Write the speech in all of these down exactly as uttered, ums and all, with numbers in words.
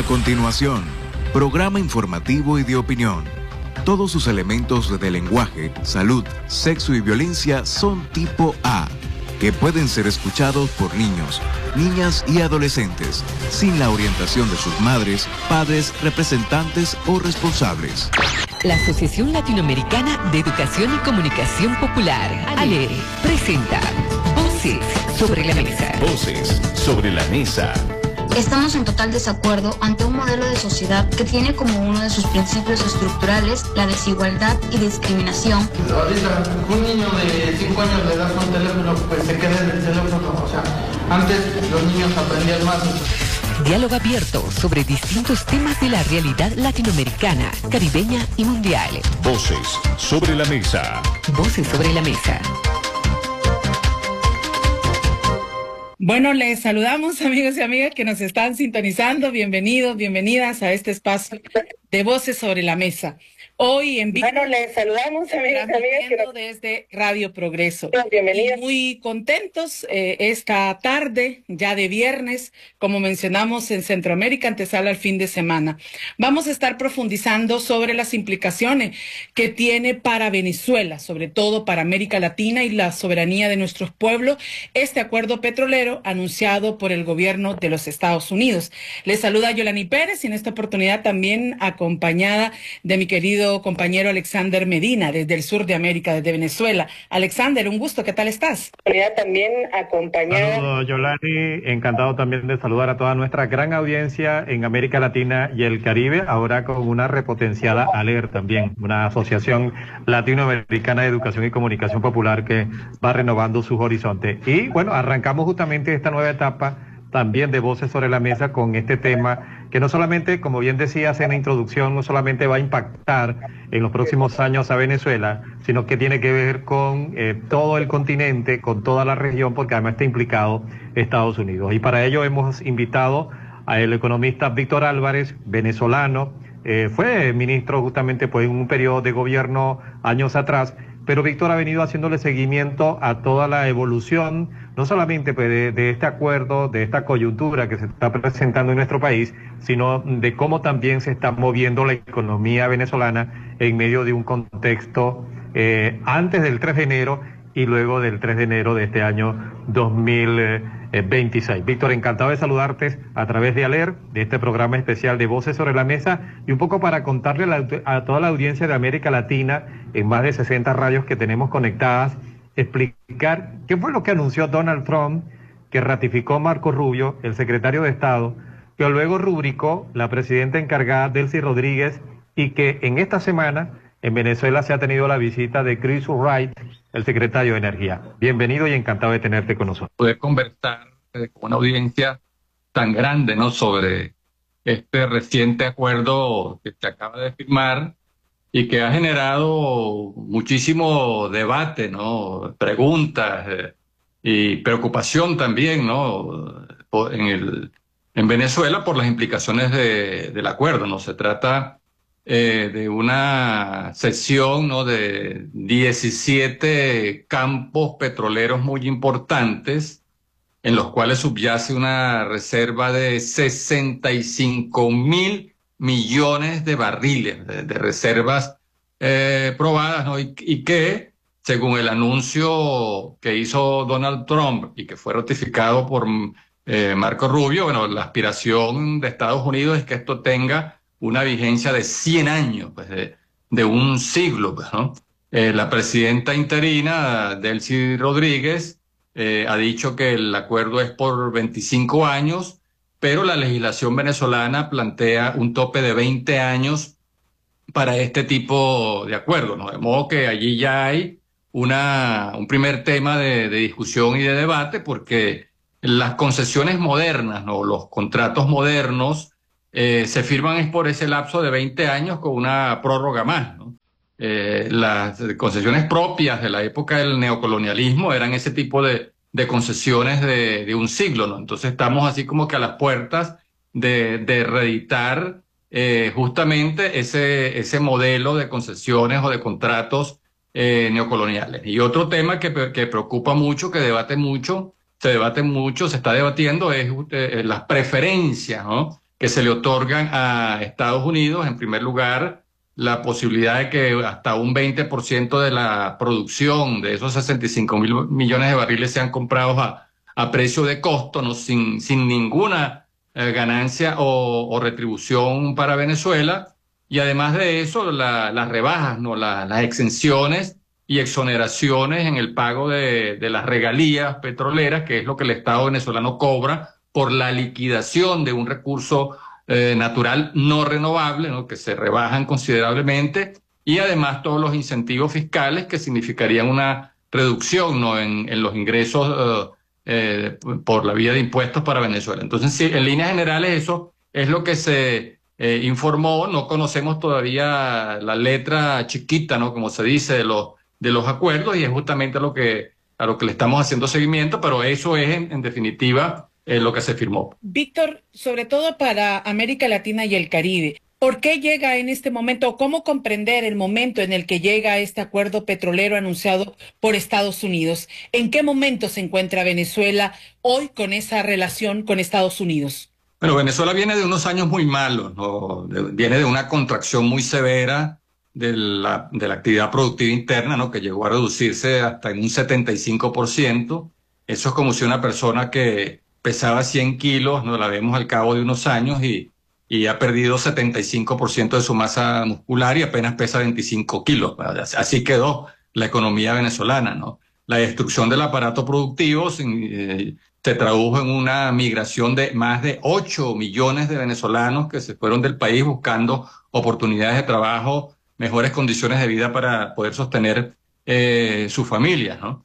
A continuación, programa informativo y de opinión. Todos sus elementos de lenguaje, salud, sexo y violencia son tipo A, que pueden ser escuchados por niños, niñas y adolescentes, sin la orientación de sus madres, padres, representantes o responsables. La Asociación Latinoamericana de Educación y Comunicación Popular, ALER, presenta Voces sobre la Mesa. Voces sobre la Mesa. Estamos en total desacuerdo ante un modelo de sociedad que tiene como uno de sus principios estructurales la desigualdad y discriminación. Ahorita, un niño de cinco años le das un teléfono, pues se queda en el teléfono. O sea, antes los niños aprendían más. Diálogo abierto sobre distintos temas de la realidad latinoamericana, caribeña y mundial. Voces sobre la Mesa. Voces sobre la Mesa. Bueno, les saludamos, amigos y amigas que nos están sintonizando. Bienvenidos, bienvenidas a este espacio de Voces sobre la Mesa. Hoy en vivo. Bueno, les saludamos, amigos y amigas que nos... desde Radio Progreso. Bienvenidos. Y muy contentos eh, esta tarde, ya de viernes, como mencionamos en Centroamérica, antesala al fin de semana. Vamos a estar profundizando sobre las implicaciones que tiene para Venezuela, sobre todo para América Latina y la soberanía de nuestros pueblos, este acuerdo petrolero anunciado por el gobierno de los Estados Unidos. Les saluda Yolani Pérez y en esta oportunidad también acompañada de mi querido compañero Alexander Medina, desde el sur de América, desde Venezuela. Alexander, un gusto, ¿qué tal estás? También acompañado. Saludos, Yolani, encantado también de saludar a toda nuestra gran audiencia en América Latina y el Caribe, ahora con una repotenciada ALER también, una asociación latinoamericana de educación y comunicación popular que va renovando sus horizontes. Y bueno, arrancamos justamente esta nueva etapa también de Voces sobre la Mesa con este tema que no solamente, como bien decías en la introducción, no solamente va a impactar en los próximos años a Venezuela, sino que tiene que ver con eh, todo el continente, con toda la región, porque además está implicado Estados Unidos. Y para ello hemos invitado al economista Víctor Álvarez, venezolano, eh, fue ministro justamente pues, en un periodo de gobierno años atrás, pero Víctor ha venido haciéndole seguimiento a toda la evolución, no solamente pues, de, de este acuerdo, de esta coyuntura que se está presentando en nuestro país, sino de cómo también se está moviendo la economía venezolana en medio de un contexto eh, antes del tres de enero y luego del tres de enero de este año dos mil veintiséis. Víctor, encantado de saludarte a través de ALER, de este programa especial de Voces sobre la Mesa, y un poco para contarle a, la, a toda la audiencia de América Latina, en más de sesenta radios que tenemos conectadas, explicar qué fue lo que anunció Donald Trump, que ratificó Marco Rubio, el secretario de Estado, que luego rubricó la presidenta encargada Delcy Rodríguez, y que en esta semana en Venezuela se ha tenido la visita de Chris Wright, el secretario de Energía. Bienvenido y encantado de tenerte con nosotros. Poder conversar eh, con una audiencia tan grande, ¿no?, sobre este reciente acuerdo que se acaba de firmar y que ha generado muchísimo debate, ¿no?, preguntas eh, y preocupación también, ¿no?, en, el, en Venezuela por las implicaciones de, del acuerdo, ¿no? Se trata Eh, de una sección, ¿no?, de diecisiete campos petroleros muy importantes en los cuales subyace una reserva de sesenta y cinco mil millones de barriles de, de reservas eh, probadas, ¿no? y, y que, según el anuncio que hizo Donald Trump y que fue ratificado por eh, Marco Rubio, bueno, la aspiración de Estados Unidos es que esto tenga una vigencia de cien años, pues de, de un siglo, pues, ¿no? Eh, la presidenta interina, Delcy Rodríguez, eh, ha dicho que el acuerdo es por veinticinco años, pero la legislación venezolana plantea un tope de veinte años para este tipo de acuerdo, ¿no? De modo que allí ya hay una, un primer tema de, de discusión y de debate, porque las concesiones modernas, ¿no?, los contratos modernos, Eh, se firman es por ese lapso de veinte años con una prórroga más, ¿no? Eh, las concesiones propias de la época del neocolonialismo eran ese tipo de, de concesiones de, de un siglo, ¿no? Entonces estamos así como que a las puertas de, de reeditar eh, justamente ese, ese modelo de concesiones o de contratos eh, neocoloniales. Y otro tema que, que preocupa mucho, que debate mucho, se debate mucho, se está debatiendo es eh, las preferencias, ¿no?, que se le otorgan a Estados Unidos. En primer lugar, la posibilidad de que hasta un veinte por ciento de la producción de esos sesenta y cinco mil millones de barriles sean comprados a, a precio de costo, ¿no? sin, sin ninguna eh, ganancia o, o retribución para Venezuela. Y además de eso, la, las rebajas, ¿no? La, las exenciones y exoneraciones en el pago de, de las regalías petroleras, que es lo que el Estado venezolano cobra por la liquidación de un recurso eh, natural no renovable, ¿no? Que se rebajan considerablemente, y además todos los incentivos fiscales que significarían una reducción, ¿no? en, en los ingresos eh, eh, por la vía de impuestos para Venezuela. Entonces, sí, en líneas generales eso es lo que se eh, informó. No conocemos todavía la letra chiquita, ¿no? Como se dice, de los, de los acuerdos, y es justamente a lo que, a lo que le estamos haciendo seguimiento, pero eso es en, en definitiva Eh, lo que se firmó. Víctor, sobre todo para América Latina y el Caribe, ¿por qué llega en este momento, o cómo comprender el momento en el que llega este acuerdo petrolero anunciado por Estados Unidos? ¿En qué momento se encuentra Venezuela hoy con esa relación con Estados Unidos? Bueno, Venezuela viene de unos años muy malos, ¿no? De, viene de una contracción muy severa de la, de la actividad productiva interna, ¿no? Que llegó a reducirse hasta en un setenta y cinco por ciento. Eso es como si una persona que pesaba cien kilos, ¿no? La vemos al cabo de unos años y, y ha perdido setenta y cinco por ciento de su masa muscular y apenas pesa veinticinco kilos. Así quedó la economía venezolana, ¿no? La destrucción del aparato productivo eh, se tradujo en una migración de más de ocho millones de venezolanos que se fueron del país buscando oportunidades de trabajo, mejores condiciones de vida para poder sostener eh, sus familias, ¿no?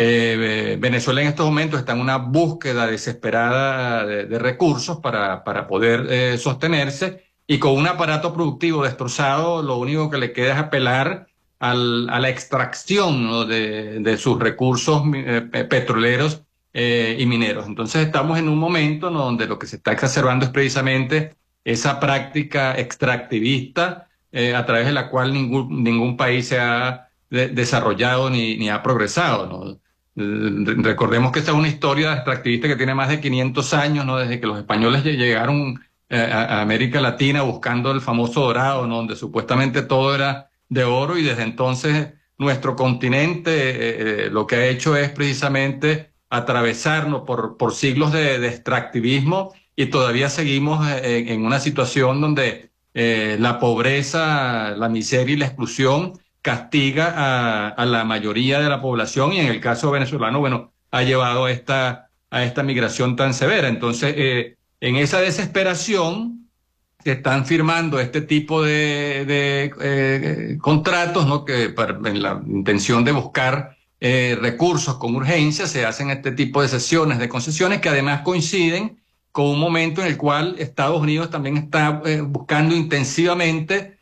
Eh, Venezuela en estos momentos está en una búsqueda desesperada de, de recursos para, para poder eh, sostenerse, y con un aparato productivo destrozado, lo único que le queda es apelar al, a la extracción, ¿no? de, de sus recursos eh, petroleros eh, y mineros. Entonces estamos en un momento, ¿no? donde lo que se está exacerbando es precisamente esa práctica extractivista eh, a través de la cual ningún, ningún país se ha de, desarrollado ni, ni ha progresado, ¿no? Recordemos que esta es una historia extractivista que tiene más de quinientos años, ¿no? Desde que los españoles llegaron eh, a América Latina buscando el famoso dorado, ¿no? Donde supuestamente todo era de oro, y desde entonces nuestro continente eh, eh, lo que ha hecho es precisamente atravesarnos por, por siglos de, de extractivismo, y todavía seguimos eh, en una situación donde eh, la pobreza, la miseria y la exclusión castiga a, a la mayoría de la población, y en el caso venezolano, bueno, ha llevado a esta, a esta migración tan severa. Entonces, eh, en esa desesperación se están firmando este tipo de, de eh, contratos, ¿no? Que para, en la intención de buscar eh, recursos con urgencia, se hacen este tipo de sesiones, de concesiones, que además coinciden con un momento en el cual Estados Unidos también está eh, buscando intensivamente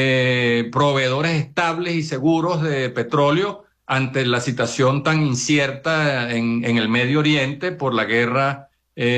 Eh, proveedores estables y seguros de petróleo ante la situación tan incierta en, en el Medio Oriente por la guerra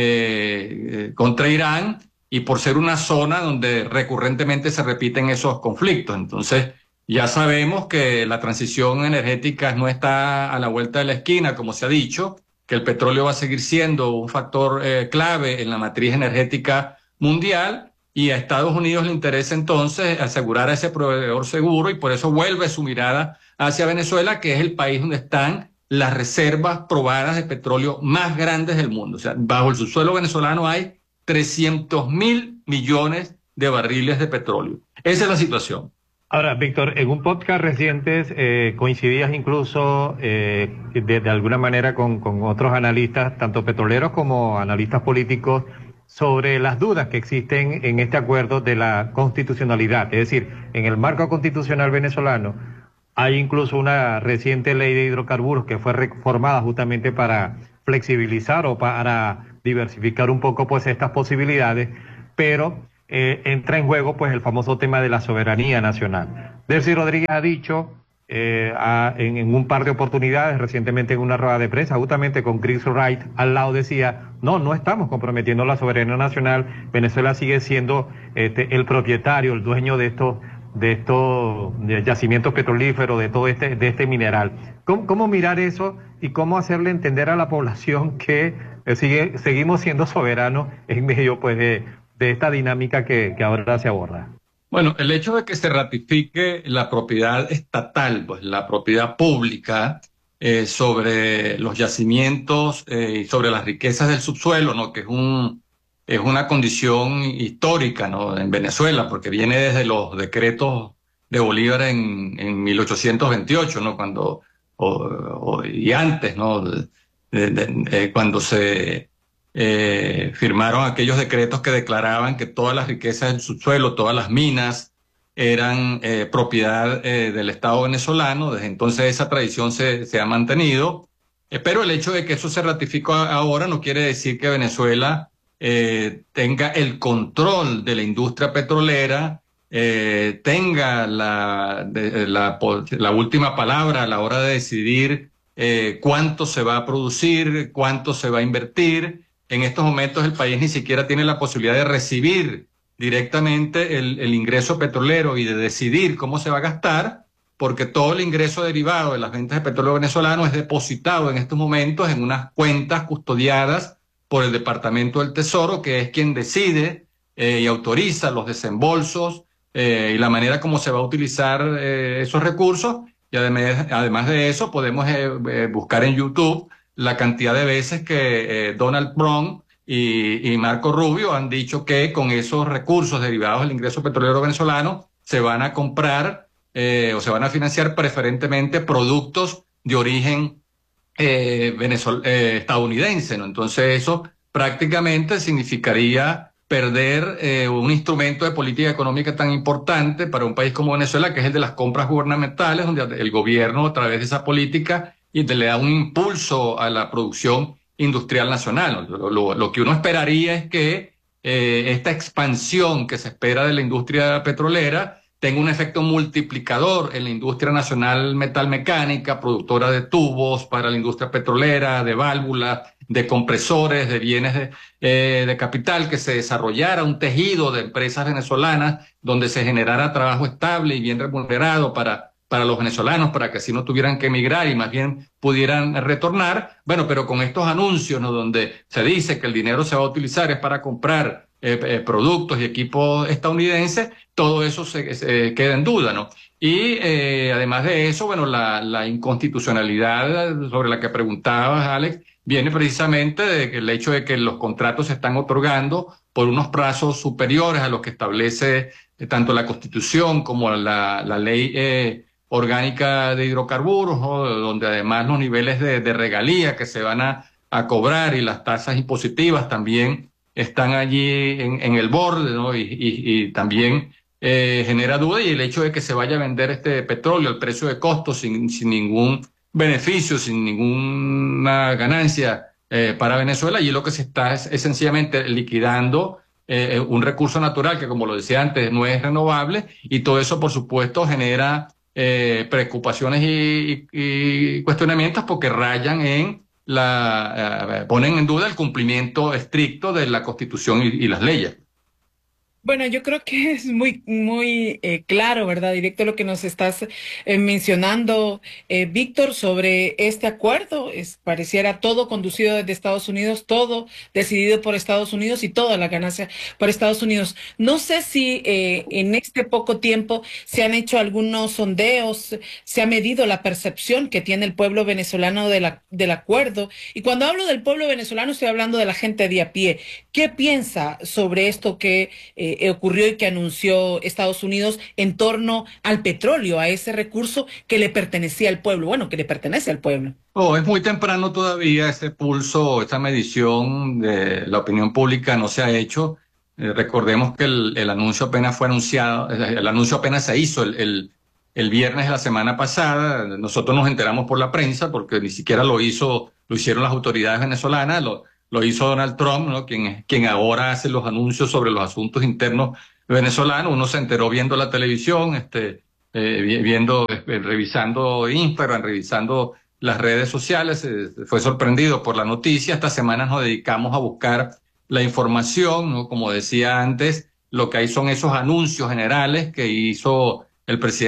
eh, contra Irán, y por ser una zona donde recurrentemente se repiten esos conflictos. Entonces ya sabemos que la transición energética no está a la vuelta de la esquina, como se ha dicho, que el petróleo va a seguir siendo un factor eh, clave en la matriz energética mundial. Y a Estados Unidos le interesa entonces asegurar a ese proveedor seguro, y por eso vuelve su mirada hacia Venezuela, que es el país donde están las reservas probadas de petróleo más grandes del mundo. O sea, bajo el subsuelo venezolano hay trescientos mil millones de barriles de petróleo. Esa es la situación. Ahora, Víctor, en un podcast reciente eh, coincidías incluso eh, de, de alguna manera con, con otros analistas, tanto petroleros como analistas políticos, sobre las dudas que existen en este acuerdo de la constitucionalidad. Es decir, en el marco constitucional venezolano hay incluso una reciente ley de hidrocarburos que fue reformada justamente para flexibilizar o para diversificar un poco pues estas posibilidades, pero eh, entra en juego pues el famoso tema de la soberanía nacional. Delcy Rodríguez ha dicho eh, a, en, en un par de oportunidades, recientemente en una rueda de prensa, justamente con Chris Wright al lado, decía, no, no estamos comprometiendo la soberanía nacional, Venezuela sigue siendo este, el propietario, el dueño de estos de estos de yacimientos petrolíferos, de todo este, de este mineral. ¿Cómo, cómo mirar eso y cómo hacerle entender a la población que eh, sigue, seguimos siendo soberanos en medio pues de, de esta dinámica que, que ahora se aborda? Bueno, el hecho de que se ratifique la propiedad estatal, pues la propiedad pública eh, sobre los yacimientos eh, y sobre las riquezas del subsuelo, ¿no? Que es un es una condición histórica, ¿no? En Venezuela, porque viene desde los decretos de Bolívar en, en mil ochocientos veintiocho, ¿no? Cuando o, o, y antes, ¿no? De, de, de, eh, cuando se eh, firmaron aquellos decretos que declaraban que todas las riquezas del subsuelo, todas las minas eran eh, propiedad eh, del Estado venezolano. Desde entonces esa tradición se, se ha mantenido, eh, pero el hecho de que eso se ratificó ahora no quiere decir que Venezuela eh, tenga el control de la industria petrolera, eh, tenga la, de, la, la última palabra a la hora de decidir eh, cuánto se va a producir, cuánto se va a invertir. En estos momentos el país ni siquiera tiene la posibilidad de recibir directamente el, el ingreso petrolero y de decidir cómo se va a gastar, porque todo el ingreso derivado de las ventas de petróleo venezolano es depositado en estos momentos en unas cuentas custodiadas por el Departamento del Tesoro, que es quien decide eh, y autoriza los desembolsos eh, y la manera como se va a utilizar eh, esos recursos. Y además, además de eso, podemos eh, eh, buscar en YouTube la cantidad de veces que eh, Donald Trump y, y Marco Rubio han dicho que con esos recursos derivados del ingreso petrolero venezolano se van a comprar eh, o se van a financiar preferentemente productos de origen eh, venezol eh, estadounidense, ¿no? Entonces eso prácticamente significaría perder eh, un instrumento de política económica tan importante para un país como Venezuela, que es el de las compras gubernamentales, donde el gobierno a través de esa política y le da un impulso a la producción industrial nacional. Lo, lo, lo que uno esperaría es que eh, esta expansión que se espera de la industria petrolera tenga un efecto multiplicador en la industria nacional metalmecánica, productora de tubos para la industria petrolera, de válvulas, de compresores, de bienes de, eh, de capital, que se desarrollara un tejido de empresas venezolanas donde se generara trabajo estable y bien remunerado para para los venezolanos, para que así no tuvieran que emigrar y más bien pudieran retornar. Bueno, pero con estos anuncios, ¿no? Donde se dice que el dinero se va a utilizar es para comprar eh, eh, productos y equipos estadounidenses, todo eso se, se queda en duda, ¿no? Y eh, además de eso, bueno, la, la inconstitucionalidad sobre la que preguntabas, Alex, viene precisamente del hecho de que los contratos se están otorgando por unos plazos superiores a los que establece eh, tanto la Constitución como la, la ley eh, orgánica de hidrocarburos, ¿no? Donde además los niveles de, de regalía que se van a, a cobrar y las tasas impositivas también están allí en, en el borde, ¿no? Y, y, y también eh, genera duda, y el hecho de que se vaya a vender este petróleo al precio de costo sin, sin ningún beneficio, sin ninguna ganancia eh, para Venezuela, y lo que se está es, es sencillamente liquidando eh, un recurso natural que, como lo decía antes, no es renovable, y todo eso, por supuesto, genera Eh, preocupaciones y, y, y cuestionamientos porque rayan en la, eh, ponen en duda el cumplimiento estricto de la Constitución y, y las leyes. Bueno, yo creo que es muy, muy eh, claro, ¿verdad? Directo lo que nos estás eh, mencionando, eh, Víctor, sobre este acuerdo. Es, pareciera todo conducido desde Estados Unidos, todo decidido por Estados Unidos y toda la ganancia por Estados Unidos. No sé si eh, en este poco tiempo se han hecho algunos sondeos, se ha medido la percepción que tiene el pueblo venezolano de la, del acuerdo. Y cuando hablo del pueblo venezolano, estoy hablando de la gente de a pie. ¿Qué piensa sobre esto que eh, Eh, ocurrió y que anunció Estados Unidos en torno al petróleo, a ese recurso que le pertenecía al pueblo, bueno, que le pertenece al pueblo? Oh, es muy temprano todavía, ese pulso, esta medición de la opinión pública no se ha hecho. Eh, recordemos que el, el anuncio apenas fue anunciado, el anuncio apenas se hizo el, el, el viernes de la semana pasada. Nosotros nos enteramos por la prensa porque ni siquiera lo hizo, lo hicieron las autoridades venezolanas, lo Lo hizo Donald Trump, ¿no? Quien, quien ahora hace los anuncios sobre los asuntos internos venezolanos. Uno se enteró viendo la televisión, este, eh, viendo, eh, revisando Instagram, revisando las redes sociales, eh, fue sorprendido por la noticia. Esta semana nos dedicamos a buscar la información, ¿no? Como decía antes, lo que hay son esos anuncios generales que hizo el presidente